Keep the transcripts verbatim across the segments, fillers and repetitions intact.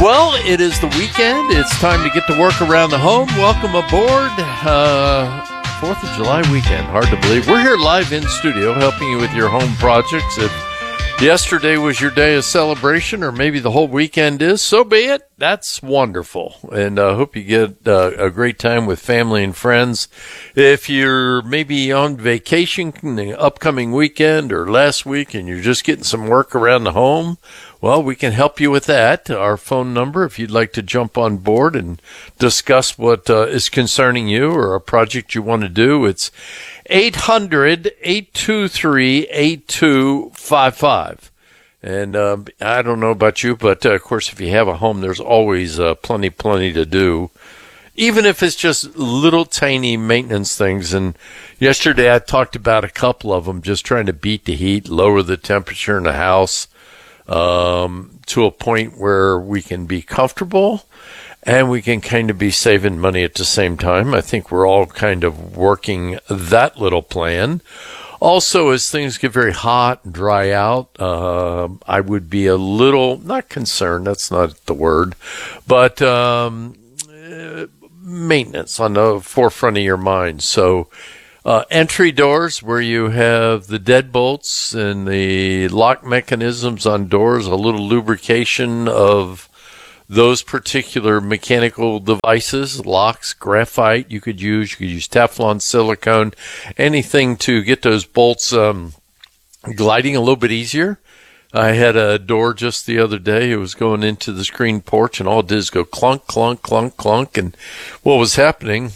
Well, it is the weekend. It's time to get to work around the home. Welcome aboard. Uh, fourth of July weekend. Hard to believe. We're here live in studio helping you with your home projects. If yesterday was your day of celebration, or maybe the whole weekend is, so be it. That's wonderful. And I uh, hope you get uh, a great time with family and friends. If you're maybe on vacation in the upcoming weekend or last week and you're just getting some work around the home, well, we can help you with that. Our phone number, if you'd like to jump on board and discuss what uh, is concerning you or a project you want to do, it's eight hundred, eight two three, eight two five five. And uh, I don't know about you, but uh, of course, if you have a home, there's always uh, plenty, plenty to do, even if it's just little tiny maintenance things. And yesterday I talked about a couple of them, just trying to beat the heat, lower the temperature in the house um, to a point where we can be comfortable and we can kind of be saving money at the same time. I think we're all kind of working that little plan. Also, as things get very hot and dry out, uh, I would be a little, not concerned, that's not the word, but um, uh, maintenance on the forefront of your mind. So uh, entry doors where you have the deadbolts and the lock mechanisms on doors, a little lubrication of those particular mechanical devices, locks, graphite you could use. You could use Teflon, silicone, anything to get those bolts um, gliding a little bit easier. I had a door just the other day. It was going into the screen porch, and all it did is go clunk, clunk, clunk, clunk. And what was happening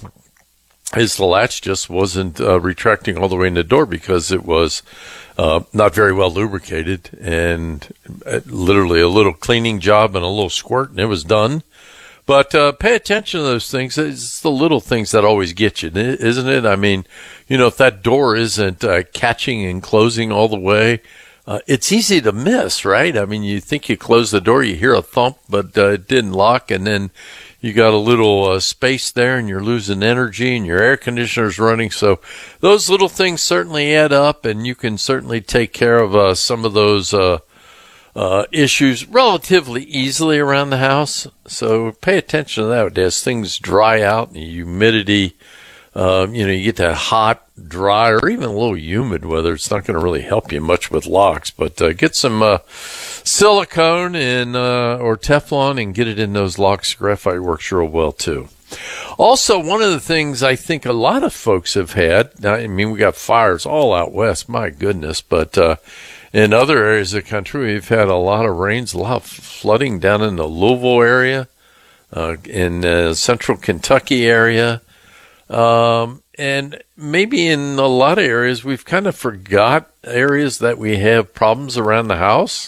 is the latch just wasn't uh, retracting all the way in the door because it was uh, not very well lubricated, and uh, literally a little cleaning job and a little squirt, and it was done. But uh, pay attention to those things. It's the little things that always get you, isn't it? I mean, you know, if that door isn't uh, catching and closing all the way, uh, it's easy to miss, right? I mean, you think you close the door, you hear a thump, but uh, it didn't lock, and then you got a little uh, space there, and you're losing energy, and your air conditioner's running. So those little things certainly add up, and you can certainly take care of uh, some of those uh, uh, issues relatively easily around the house. So pay attention to that as things dry out and the humidity. Um, you know, you get that hot, dry, or even a little humid weather. It's not going to really help you much with locks, but uh, get some uh, silicone and uh, or Teflon and get it in those locks. Graphite works real well too. Also, one of the things I think a lot of folks have had, I mean, we got fires all out west, my goodness, but uh, in other areas of the country, we've had a lot of rains, a lot of flooding down in the Louisville area, uh, in the central Kentucky area. Um, and maybe in a lot of areas, we've kind of forgot areas that we have problems around the house.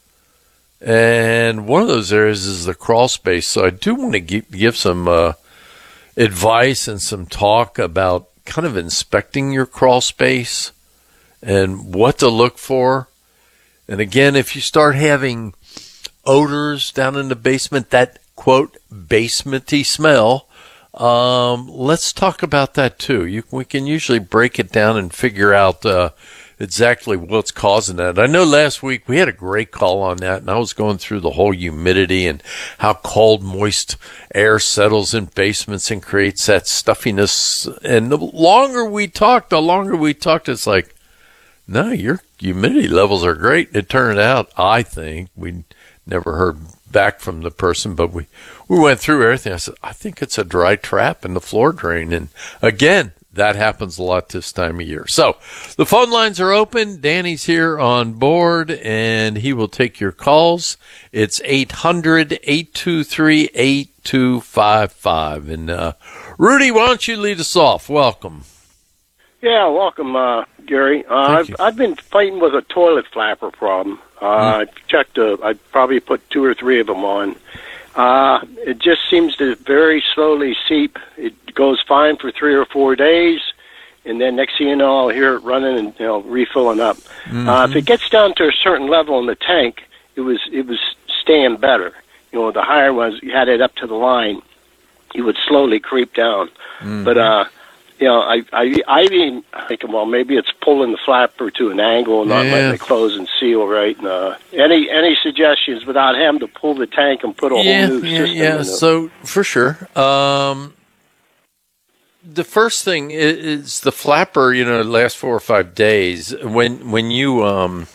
And one of those areas is the crawl space. So I do want to give, give some uh, advice and some talk about kind of inspecting your crawl space and what to look for. And again, if you start having odors down in the basement, that, quote, basementy smell, Um, let's talk about that too. You, we can usually break it down and figure out uh, exactly what's causing that. I know last week we had a great call on that, and I was going through the whole humidity and how cold, moist air settles in basements and creates that stuffiness. And the longer we talked, the longer we talked, it's like, no, your humidity levels are great. It turned out, I think, we never heard back from the person, but we, we went through everything. I said, I think it's a dry trap in the floor drain. And again, that happens a lot this time of year. So the phone lines are open. Danny's here on board, and he will take your calls. It's eight hundred, eight two three, eight two five five. And uh, Rudy, why don't you lead us off? Welcome. Yeah, welcome, uh, Gary. Uh, I've, I've been fighting with a toilet flapper problem. Uh, mm. I checked, uh, I probably put two or three of them on. Uh, it just seems to very slowly seep. It goes fine for three or four days, and then next thing you know, I'll hear it running and, you know, refilling up. Mm-hmm. Uh, if it gets down to a certain level in the tank, it was, it was staying better. You know, the higher ones, you had it up to the line, it would slowly creep down. Mm-hmm. But, uh, you know, I, I, I even think, well, maybe it's pulling the flapper to an angle and not Yeah. letting it close and seal right. And, uh, any any suggestions without having to pull the tank and put a Yeah, whole new yeah, system yeah. in it? So for sure, um, the first thing is, is the flapper. You know, lasts four or five days. When when you um,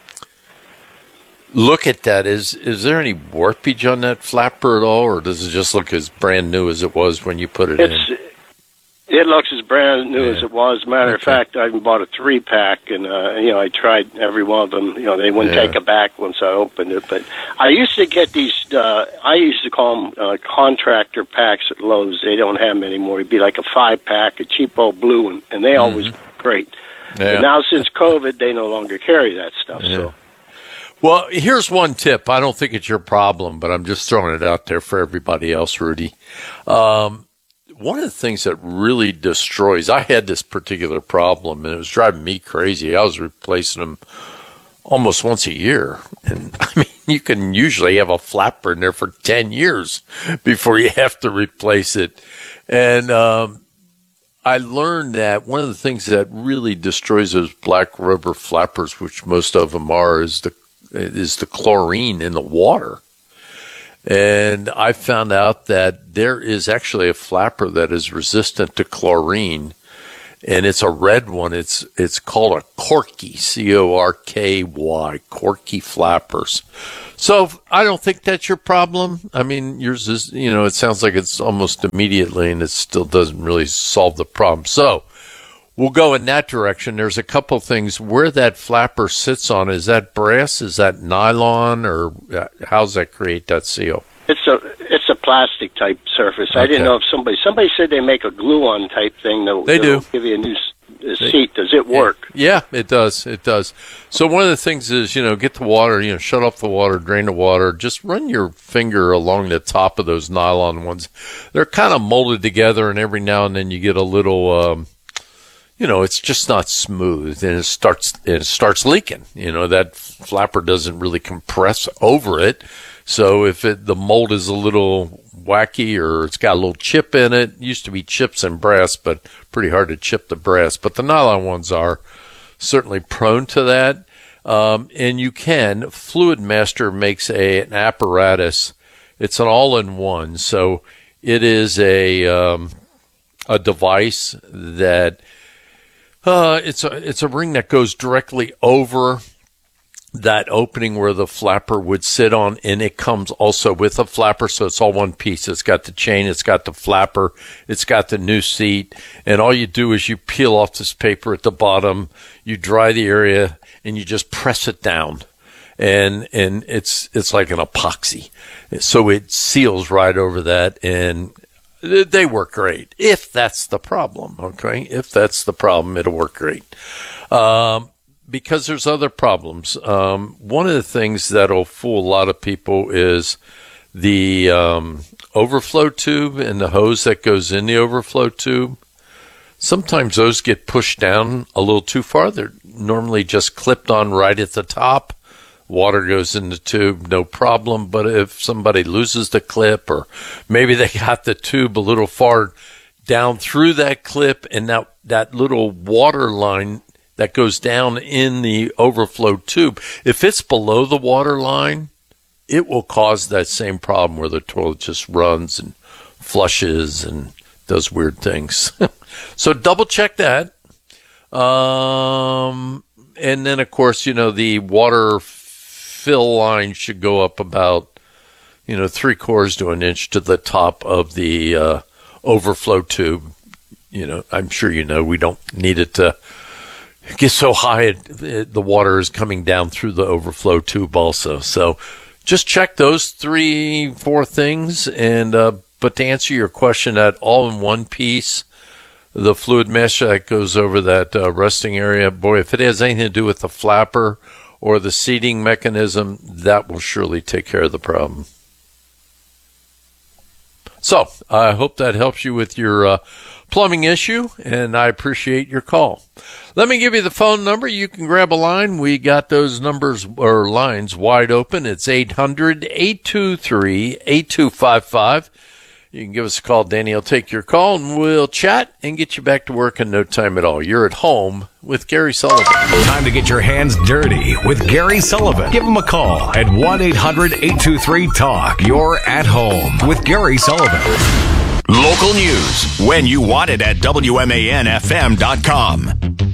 look at that, is is there any warpage on that flapper at all, or does it just look as brand new as it was when you put it It's, in? It looks as brand new Yeah. as it was. Matter of Okay. fact, I even bought a three pack, and uh, you know, I tried every one of them. You know, they wouldn't Yeah. take it back once I opened it. But I used to get these. Uh, I used to call them uh, contractor packs at Lowe's. They don't have them anymore. It'd be like a five pack, a cheap old blue one, and they always great. Yeah. But now since COVID, they no longer carry that stuff. Yeah. So Well, here's one tip. I don't think it's your problem, but I'm just throwing it out there for everybody else, Rudy. Um, one of the things that really destroys, I had this particular problem, and it was driving me crazy. I was replacing them almost once a year. And I mean, you can usually have a flapper in there for ten years before you have to replace it. And um, I learned that one of the things that really destroys those black rubber flappers, which most of them are, is the is the chlorine in the water. And I found out that there is actually a flapper that is resistant to chlorine, and it's a red one. It's it's called a Corky, C O R K Y, Corky flappers. So I don't think that's your problem. I mean, yours is, you know, it sounds like it's almost immediately, and it still doesn't really solve the problem. So we'll go in that direction. There's a couple things where that flapper sits on. Is that brass? Is that nylon? Or how's that create that seal? it's a it's a plastic type surface. I didn't Okay. know if somebody somebody said they make a glue-on type thing that They do. give you a new s- a seat. Does it work? Yeah, it does. It does. So one of the things is, you know, get the water, you know, shut off the water, drain the water. Just run your finger along the top of those nylon ones. They're kind of molded together, and every now and then you get a little, um, you know, it's just not smooth, and it starts it starts leaking. You know, that flapper doesn't really compress over it. So if it, the mold is a little wacky or it's got a little chip in it, it used to be chips and brass, but pretty hard to chip the brass. But the nylon ones are certainly prone to that. Um, and you can, Fluid Master makes a, an apparatus. It's an all-in-one. So it is a, um, a device that, uh, it's a, it's a ring that goes directly over that opening where the flapper would sit on, and it comes also with a flapper, so it's all one piece. It's got the chain, it's got the flapper, it's got the new seat, and all you do is you peel off this paper at the bottom, you dry the area, and you just press it down, and and it's it's like an epoxy, so it seals right over that, and they work great. If that's the problem, okay? If that's the problem, it'll work great. Um, Because there's other problems. Um, one of the things that'll fool a lot of people is the um, overflow tube and the hose that goes in the overflow tube. Sometimes those get pushed down a little too far. They're normally just clipped on right at the top. Water goes in the tube, no problem. But if somebody loses the clip, or maybe they got the tube a little far down through that clip, and that, that little water line that goes down in the overflow tube, if it's below the water line, it will cause that same problem where the toilet just runs and flushes and does weird things. So double check that. Um, and then, of course, you know, the water fill line should go up about, you know, three quarters to an inch to the top of the uh, overflow tube. You know, I'm sure you know we don't need it to get so high it, it, the water is coming down through the overflow tube also. So just check those three, four things. And uh, but to answer your question, that all-in-one piece, the fluid mesh that goes over that uh, resting area, boy, if it has anything to do with the flapper or the seating mechanism, that will surely take care of the problem. So I hope that helps you with your uh, plumbing issue, and I appreciate your call. Let me give you the phone number. You can grab a line. We got those numbers or lines wide open. It's eight hundred, eight two three, eight two five five. you can give us a call. Danny will take your call, and we'll chat and get you back to work in no time at all. You're at home with Gary Sullivan. Time to get your hands dirty with Gary Sullivan. Give him a call at one eight hundred eight two three talk. You're at home with Gary Sullivan. Local news when you want it at W M A N F M dot com.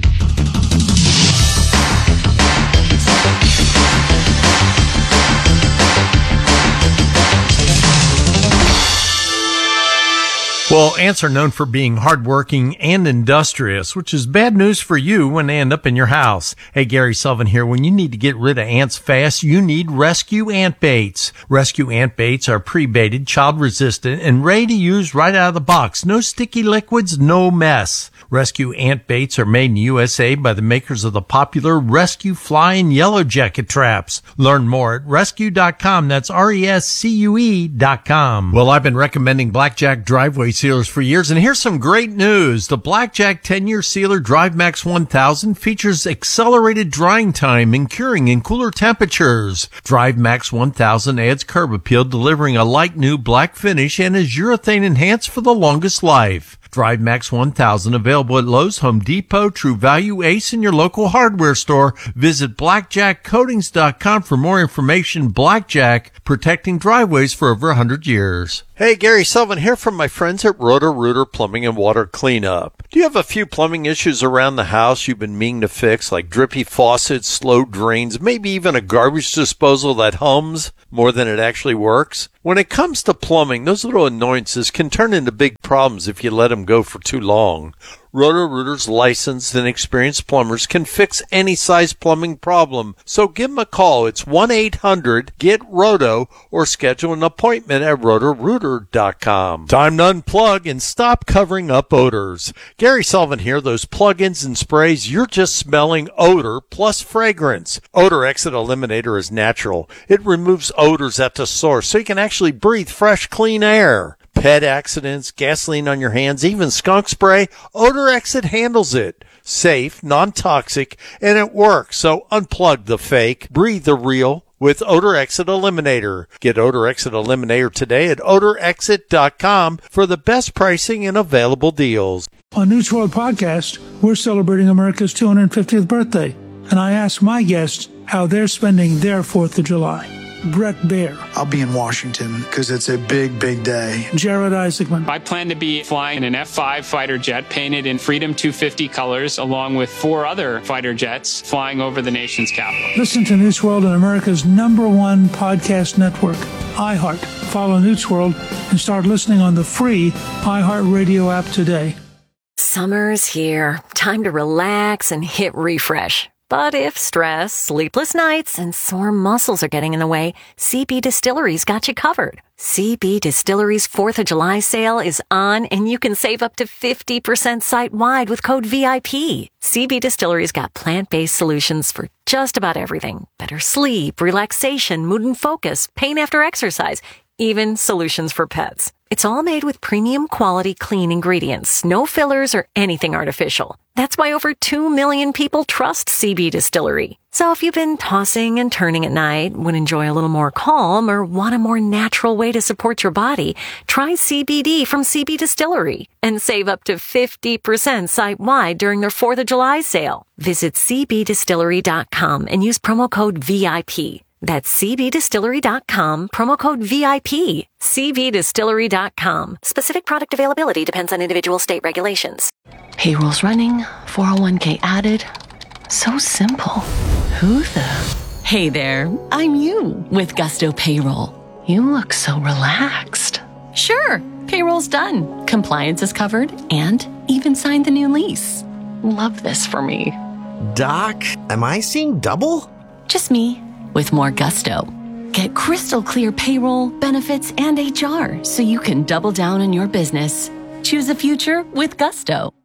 Well, ants are known for being hardworking and industrious, which is bad news for you when they end up in your house. Hey, Gary Sullivan here. When you need to get rid of ants fast, you need Rescue Ant Baits. Rescue Ant Baits are pre-baited, child-resistant, and ready to use right out of the box. No sticky liquids, no mess. Rescue Ant Baits are made in U S A by the makers of the popular Rescue Fly and Yellow Jacket traps. Learn more at rescue dot com. That's R E S C U E dot com. Well, I've been recommending Blackjack driveway sealers for years, and here's some great news. The Blackjack ten-year sealer DriveMax one thousand features accelerated drying time and curing in cooler temperatures. DriveMax one thousand adds curb appeal, delivering a light new black finish, and is urethane enhanced for the longest life. DriveMax one thousand available at Lowe's, Home Depot, True Value, Ace, and your local hardware store. Visit blackjack coatings dot com for more information. Blackjack, protecting driveways for over one hundred years. Hey, Gary Sullivan here from my friends at Roto-Rooter Plumbing and Water Cleanup. Do you have a few plumbing issues around the house you've been meaning to fix, like drippy faucets, slow drains, maybe even a garbage disposal that hums more than it actually works? When it comes to plumbing, those little annoyances can turn into big problems if you let them go for too long. Roto-Rooter's licensed and experienced plumbers can fix any size plumbing problem. So give them a call. It's one eight hundred get roto or schedule an appointment at roto rooter dot com. Time to unplug and stop covering up odors. Gary Sullivan here. Those plug-ins and sprays, you're just smelling odor plus fragrance. Odor Exit Eliminator is natural. It removes odors at the source so you can actually breathe fresh, clean air. Pet accidents, gasoline on your hands, even skunk spray, Odor Exit handles it. Safe, non-toxic, and it works. So unplug the fake, breathe the real with Odor Exit Eliminator. Get Odor Exit Eliminator today at odor exit dot com for the best pricing and available deals. On News World Podcast, we're celebrating America's two hundred fiftieth birthday, and I asked my guests how they're spending their fourth of July. Brett Baer. I'll be in Washington because it's a big, big day. Jared Isaacman. I plan to be flying an F five fighter jet painted in Freedom two fifty colors, along with four other fighter jets flying over the nation's capital. Listen to News World on America's number one podcast network, iHeart. Follow News World and start listening on the free iHeartRadio app today. Summer's here. Time to relax and hit refresh. But if stress, sleepless nights, and sore muscles are getting in the way, C B Distillery's got you covered. C B Distillery's fourth of July sale is on, and you can save up to fifty percent site-wide with code V I P. C B Distillery's got plant-based solutions for just about everything. Better sleep, relaxation, mood and focus, pain after exercise, even solutions for pets. It's all made with premium quality clean ingredients, no fillers or anything artificial. That's why over two million people trust C B Distillery. So if you've been tossing and turning at night, would enjoy a little more calm, or want a more natural way to support your body, try C B D from C B Distillery and save up to fifty percent site-wide during their fourth of July sale. Visit c b distillery dot com and use promo code V I P. That's c b distillery dot com, promo code V I P. c b distillery dot com. Specific product availability depends on individual state regulations. Payroll's running, four oh one k added. So simple. Who the? Hey there, I'm you with Gusto Payroll. You look so relaxed. Sure, payroll's done. Compliance is covered and even signed the new lease. Love this for me. Doc, am I seeing double? Just me. With more gusto. Get crystal clear payroll, benefits, and H R so you can double down on your business. Choose a future with Gusto.